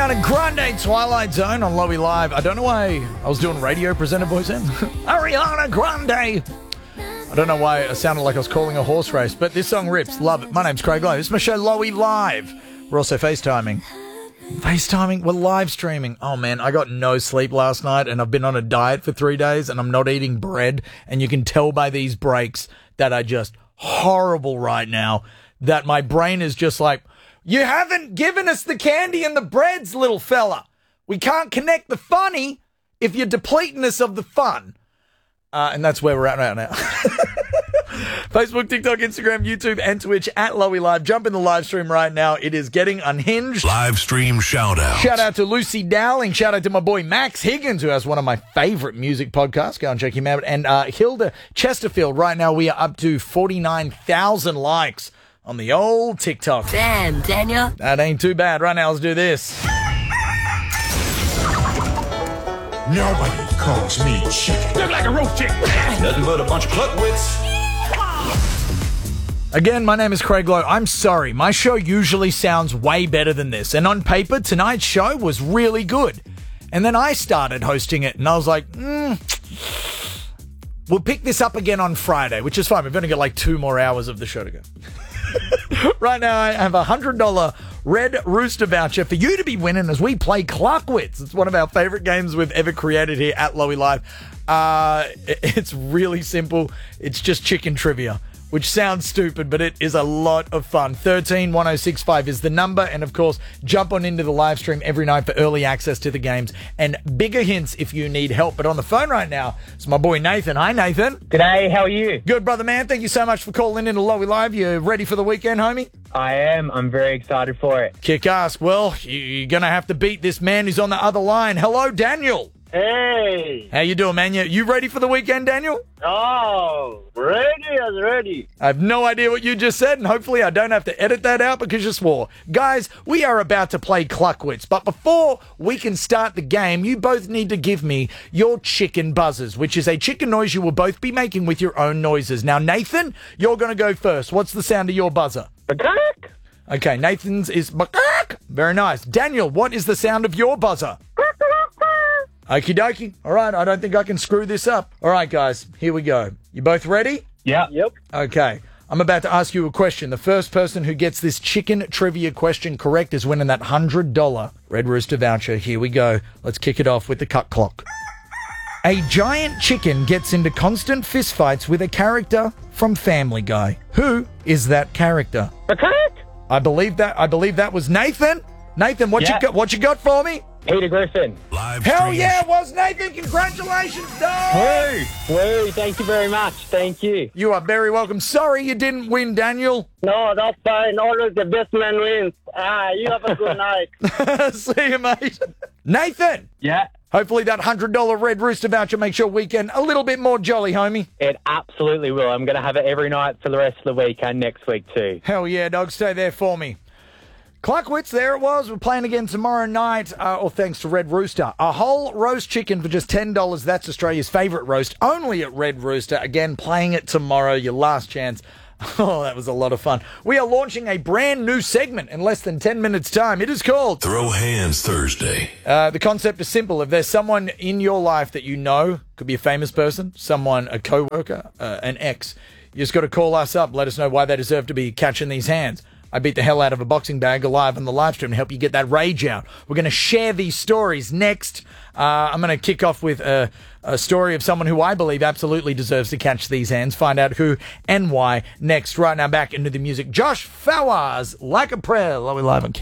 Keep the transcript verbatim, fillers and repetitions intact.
Ariana Grande, Twilight Zone on Lowy Live. I don't know why I was doing radio presenter voice then. Ariana Grande. I don't know why I sounded like I was calling a horse race, but this song rips. Love it. My name's Craig Lowe. This is my show, Lowy Live. We're also FaceTiming. FaceTiming? We're live streaming. Oh, man, I got no sleep last night, and I've been on a diet for three days, and I'm not eating bread, and you can tell by these breaks that are just horrible right now, that my brain is just like, you haven't given us the candy and the breads, little fella. We can't connect the funny if you're depleting us of the fun. Uh, and that's where we're at right now. Facebook, TikTok, Instagram, YouTube, and Twitch at Lowy Live. Jump in the live stream right now. It is getting unhinged. Live stream shout out. Shout out to Lucy Dowling. Shout out to my boy Max Higgins, who has one of my favorite music podcasts. Go and check him out. And uh, Hilda Chesterfield. Right now, we are up to forty-nine thousand likes on the old TikTok. Damn, Daniel. That ain't too bad. Right now, let's do this. Nobody calls me chicken. Look like a roast chicken. Nothing but a bunch of cluckwits. Again, my name is Craig Lowe. I'm sorry. My show usually sounds way better than this. And on paper, tonight's show was really good. And then I started hosting it, and I was like, hmm, we'll pick this up again on Friday, which is fine. We've only got like two more hours of the show to go. Right now, I have a one hundred dollars Red Rooster voucher for you to be winning as we play Cluckwits. It's one of our favorite games we've ever created here at Lowy Live. Uh, it's really simple. It's just chicken trivia, which sounds stupid, but it is a lot of fun. one three one oh six five is the number. And, of course, jump on into the live stream every night for early access to the games and bigger hints if you need help. But on the phone right now is my boy Nathan. Hi, Nathan. G'day, how are you? Good, brother, man. Thank you so much for calling in to Lowy Live. You ready for the weekend, homie? I am. I'm very excited for it. Kick ass. Well, you're going to have to beat this man who's on the other line. Hello, Daniel. Hey! How you doing, man? You, you ready for the weekend, Daniel? Oh, ready as ready. I have no idea what you just said, and hopefully I don't have to edit that out because you swore. Guys, we are about to play Cluckwits, but before we can start the game, you both need to give me your chicken buzzers, which is a chicken noise you will both be making with your own noises. Now, Nathan, you're going to go first. What's the sound of your buzzer? Bakak. Okay, Nathan's is bakak. Very nice. Daniel, what is the sound of your buzzer? Okie dokie. All right, I don't think I can screw this up. All right, guys, here we go. You both ready? Yeah. Yep. Okay. I'm about to ask you a question. The first person who gets this chicken trivia question correct is winning that one hundred dollars Red Rooster voucher. Here we go. Let's kick it off with the cut clock. A giant chicken gets into constant fistfights with a character from Family Guy. Who is that character? Bakak. I believe that I believe that was Nathan. Nathan, what Yeah. you got what you got for me? Peter Griffin. Live Hell stream. yeah, it was Nathan. Congratulations, dog. Hey! Woo, thank you very much. Thank you. You are very welcome. Sorry you didn't win, Daniel. No, that's fine. Always the best man wins. Ah, you have a good night. See you, mate. Nathan, Yeah. hopefully that one hundred dollars Red Rooster voucher makes your weekend a little bit more jolly, homie. It absolutely will. I'm going to have it every night for the rest of the week and next week too. Hell yeah, dog. Stay there for me. Cluckwits, there it was. We're playing again tomorrow night, uh, or thanks to Red Rooster. A whole roast chicken for just ten dollars. That's Australia's favourite roast, only at Red Rooster. Again, playing it tomorrow, your last chance. Oh, that was a lot of fun. We are launching a brand new segment in less than ten minutes' time. It is called Throw Hands Thursday. Uh, the concept is simple. If there's someone in your life that you know, could be a famous person, someone, a co-worker, uh, an ex, you just got to call us up, let us know why they deserve to be catching these hands. I beat the hell out of a boxing bag alive on the live stream to help you get that rage out. We're going to share these stories next. Uh, I'm going to kick off with a, a story of someone who I believe absolutely deserves to catch these hands. Find out who and why next. Right now, back into the music. Josh Fawaz, Like a Prayer. Lowy Live on Q.